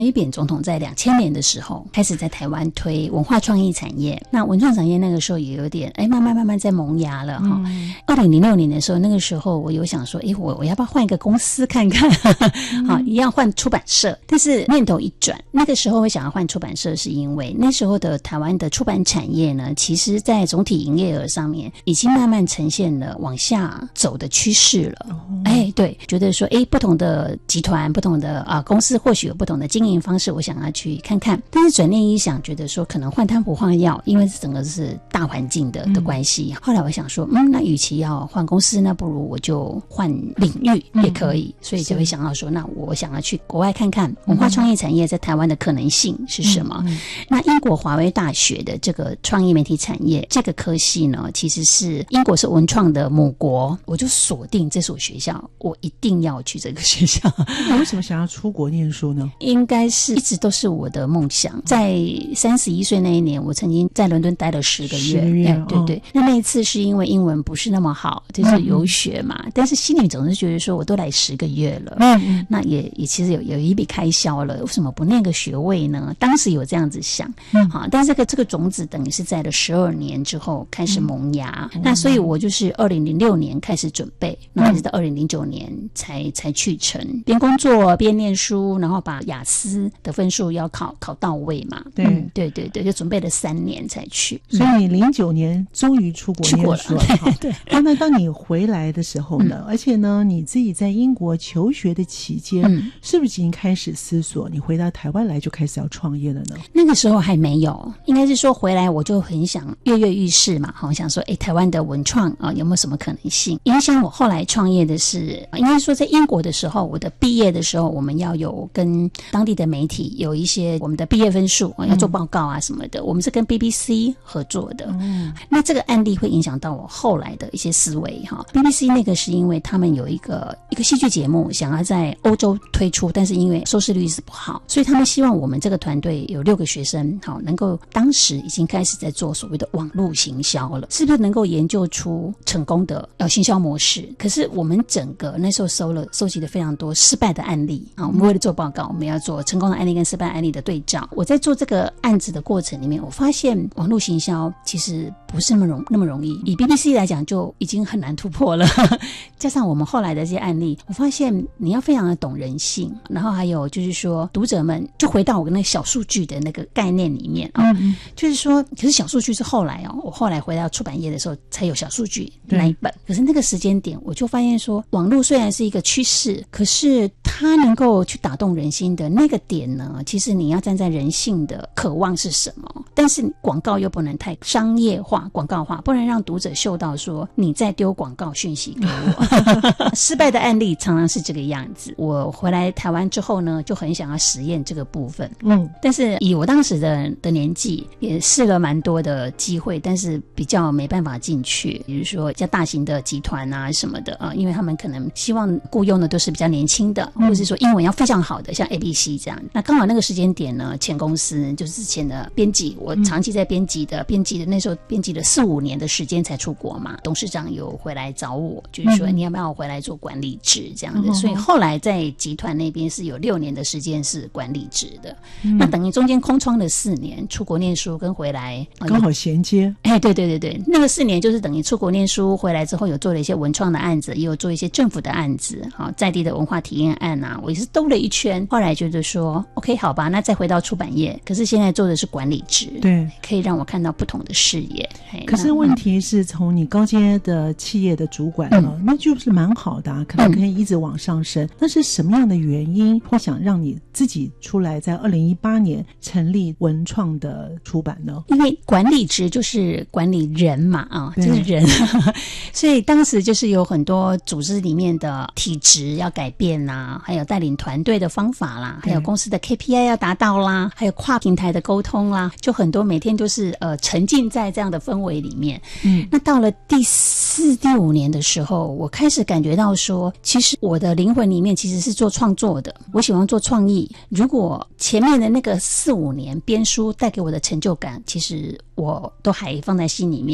梅扁总统在2000年的时候开始在台湾推文化创意产业，那文创产业那个时候也有点慢慢在萌芽了哈。2006年的时候，那个时候我有想说我要不要换一个公司看看好，一样换出版社，但是念头一转，那个时候我想要换出版社是因为那时候的台湾的出版产业呢，其实在总体营业额上面已经慢慢呈现了往下走的趋势了。对，觉得说不同的集团不同的公司或许有不同的经营方式，我想要去看看。但是转念一想，觉得说可能换汤不换药，因为整个是大环境的关系。后来我想说那与其要换公司，那不如我就换领域也可以。所以就会想到说，那我想要去国外看看文化创意产业在台湾的可能性是什么。那英国华威大学的这个创意媒体产业这个科系呢，其实是英国是文创的母国，我就锁定这所学校，我一定要去这个学校。 那为什么想要出国念书呢？ 应该是一直都是我的梦想。在31岁那一年，我曾经在伦敦待了10个月。对，那一次是因为英文不是那么好，就是游学嘛。但是心里总是觉得说，我都来10个月了，那也其实有一笔开销了，为什么不念个学位呢？当时有这样子想，但是这个种子等于是在了12年之后开始萌芽。那所以我就是2006年开始准备，然后一直到2009年才去成，边工作边念书，然后把雅思的分数要考到位嘛。对，就准备了3年才去。 所以你09年终于出国念书了。对。那当你回来的时候呢，而且呢你自己在英国求学的期间，是不是已经开始思索你回到台湾来就开始要创业了呢？ 那个时候还没有，应该是说回来我就很想跃跃欲试嘛，好想说台湾的文创有没有什么可能性。影响我后来创业的是，应该说在英国的时候，我的毕业的时候我们要有跟当地的媒体有一些我们的毕业分数要做报告啊什么的，我们是跟 BBC 合作的。那这个案例会影响到我后来的一些思维哈。BBC 那个是因为他们有一个戏剧节目想要在欧洲推出，但是因为收视率是不好，所以他们希望我们这个团队有6个学生能够当时已经开始在做所谓的网络行销了，是不是能够研究出成功的行销模式。可是我们整个那时候收集了非常多失败的案例我们为了做报告，我们要做成功的案例跟失败案例的对照。我在做这个案子的过程里面，我发现网络行销其实不是那么容易，以 BBC 来讲就已经很难突破了加上我们后来的这些案例，我发现你要非常的懂人性，然后还有就是说读者们就回到我那个小数据的那个概念里面就是说，可是小数据是后来我后来回到出版业的时候才有小数据那一本。可是那个时间点我就发现说，网络虽然是一个趋势，可是它能够去打动人心的那个点呢，其实你要站在人性的渴望是什么，但是广告又不能太商业化广告化，不能让读者嗅到说你在丢广告讯息给我失败的案例常常是这个样子。我回来台湾之后呢，就很想要实验这个部分但是以我当时的年纪也试了蛮多的机会，但是比较没办法进去，比如说较大型的集团啊什么的因为他们可能希望雇佣的都是比较年轻的，或者是说英文要非常好的，像 ABC 这样。那刚好那个时间点呢，前公司就是之前的编辑，我长期在编辑的那时候编辑了4-5年的时间才出国嘛，董事长有回来找我，就是说你要不要回来做管理职这样的所以后来在集团那边是有6年的时间是管理职的那等于中间空窗了4年，出国念书跟回来刚好衔接对，那个4年就是等于出国念书回来之后有做了一些文创的案子，也有做一些政府的案子在地的文化体验案我也是兜了一圈，后来觉得说 OK 好吧，那再回到出版业，可是现在做的是管理职，对，可以让我看到不同的视野。 可是问题是从你高阶的企业的主管那就是蛮好的可能可以一直往上升那是什么样的原因会想让你自己出来在2018年成立文创的出版呢？ 因为管理职就是管理人嘛就是人所以当时就是有很多组织里面的体制要改变啦，还有带领团队的方法啦，还有公司的 KPI 要达到啦，还有跨平台的沟通啦，就很多每天都是沉浸在这样的氛围里面那到了第4、第5年的时候，我开始感觉到说，其实我的灵魂里面其实是做创作的，我喜欢做创意。如果前面的那个4、5年编书带给我的成就感，其实我都还放在心里面，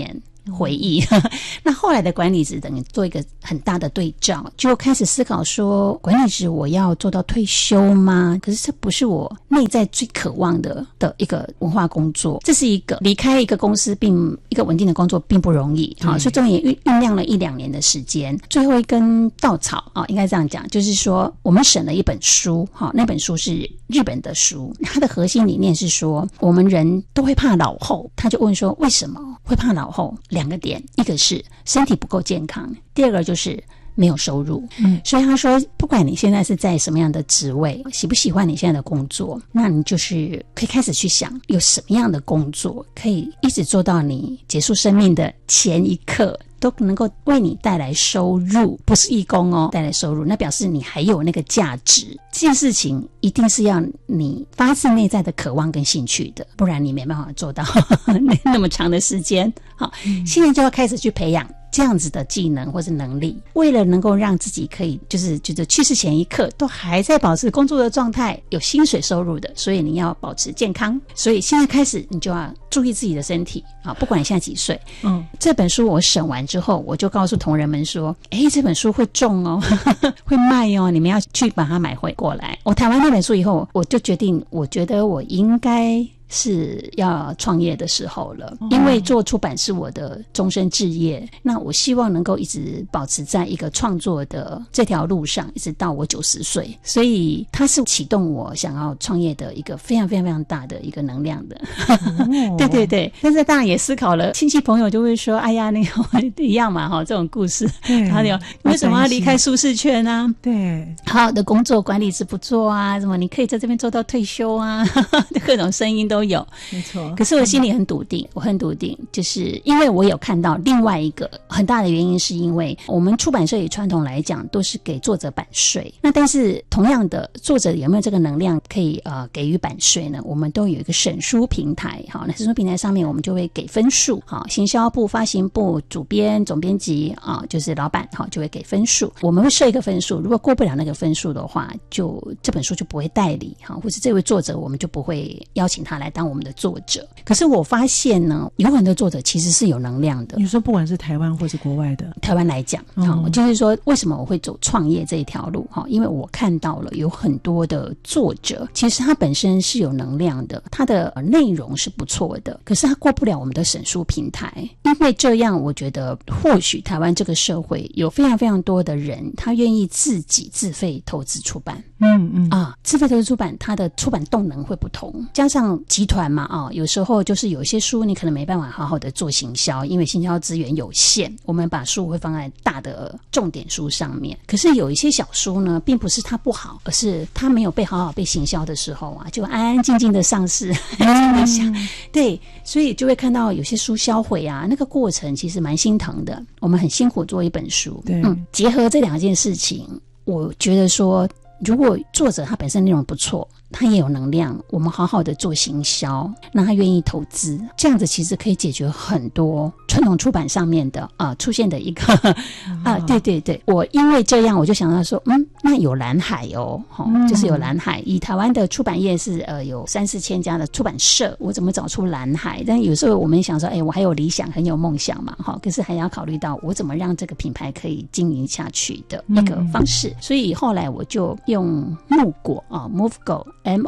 回忆。那后来的管理职等于做一个很大的对照，就开始思考说，管理职我要做到退休吗？可是这不是我内在最渴望的一个文化工作，这是一个离开一个公司一个稳定的工作并不容易，所以终于酝酿了1-2年的时间。最后一根稻草应该这样讲，就是说我们审了一本书，那本书是日本的书，它的核心理念是说我们人都会怕老后。他就问说为什么会怕老后？2个点，一个是身体不够健康，第二个就是没有收入。所以他说不管你现在是在什么样的职位，喜不喜欢你现在的工作，那你就是可以开始去想有什么样的工作可以一直做到你结束生命的前一刻都能够为你带来收入，不是义工带来收入，那表示你还有那个价值。这件事情一定是要你发自内在的渴望跟兴趣的，不然你没办法做到那么长的时间。好，现在就要开始去培养这样子的技能或是能力，为了能够让自己可以就是觉得去世前一刻都还在保持工作的状态，有薪水收入的，所以你要保持健康。所以现在开始你就要注意自己的身体，不管你现在几岁。这本书我审完之后，我就告诉同仁们说，这本书会中会卖你们要去把它买回过来。我谈完那本书以后，我就决定，我觉得我应该是要创业的时候了，因为做出版是我的终身志业，那我希望能够一直保持在一个创作的这条路上，一直到我90岁，所以它是启动我想要创业的一个非常非常非常大的一个能量的。对对对，但是当然也思考了，亲戚朋友就会说，哎呀，那个一样嘛，这种故事，他有为什么要离开舒适圈啊？对，好好的工作管理是不做啊，什么你可以在这边做到退休啊，各种声音都有，没错。可是我心里很笃定，我很笃定，就是因为我有看到另外一个很大的原因，是因为我们出版社以传统来讲都是给作者版税，那但是同样的，作者有没有这个能量可以给予版税呢？我们都有一个审书平台，好，那审书平台上面我们就会给分数，好，行销部、发行部、主编、总编辑就是老板，好，就会给分数，我们会设一个分数，如果过不了那个分数的话，就这本书就不会代理，好，或是这位作者我们就不会邀请他来当我们的作者。可是我发现呢，有很多作者其实是有能量的。 你说不管是台湾或是国外的， 台湾来讲，就是说为什么我会走创业这一条路，因为我看到了有很多的作者，其实他本身是有能量的，他的内容是不错的，可是他过不了我们的审书平台。因为这样，我觉得或许台湾这个社会有非常非常多的人，他愿意自己自费投资出版。自费投资出版，它的出版动能会不同，加上集团嘛，有时候就是有一些书你可能没办法好好的做行销，因为行销资源有限，我们把书会放在大的重点书上面。可是有一些小书呢，并不是它不好，而是它没有被好好被行销的时候就安安静静的上市，对，所以就会看到有些书销毁那个过程其实蛮心疼的。我们很辛苦做一本书，结合这2件事情，我觉得说，如果作者他本身内容不错，他也有能量，我们好好的做行销，让他愿意投资，这样子其实可以解决很多传统出版上面的出现的一个对对对，我因为这样我就想到说，那有蓝海就是有蓝海。以台湾的出版业是有3-4千家的出版社，我怎么找出蓝海？但有时候我们想说，我还有理想，很有梦想嘛，可是还要考虑到我怎么让这个品牌可以经营下去的一个方式。所以后来我就用木果Movego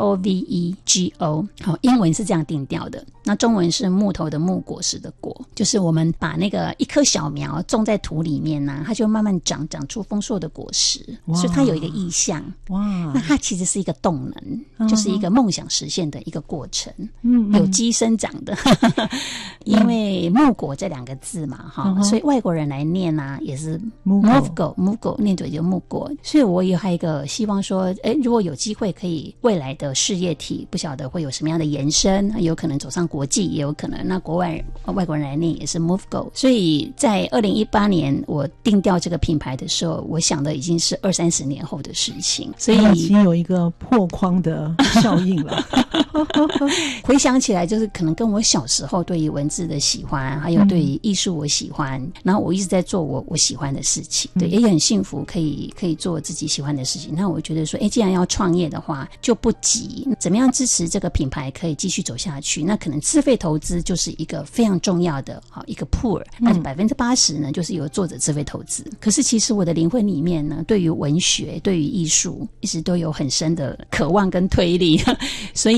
MOVEGO， 英文是这样定调的，那中文是木头的木，果实的果，就是我们把那个一棵小苗种在土里面它就慢慢长出丰硕的果实，所以它有一个意象。那它其实是一个动能，就是一个梦想实现的一个过程，有机生长的因为木果这2个字嘛，所以外国人来念也是 Movego 念对就木果。所以我也还有一个希望说，如果有机会可以未来的事业体不晓得会有什么样的延伸，有可能走上国际，也有可能那外国人来念也是 Movego。 所以在2018年我定调这个品牌的时候，我想的已经是20-30年后的事情，所以已经有一个破框的效应了回想起来，就是可能跟我小时候对于文字的喜欢，还有对于艺术我喜欢，然后我一直在做我喜欢的事情，对，也很幸福可以做自己喜欢的事情。那我觉得说，既然要创业的话，就不急，怎么样支持这个品牌可以继续走下去，那可能能自费投资就是一个非常重要的一个 pool， 那80%呢就是由作者自费投资。可是其实我的灵魂里面呢，对于文学对于艺术一直都有很深的渴望跟推力所以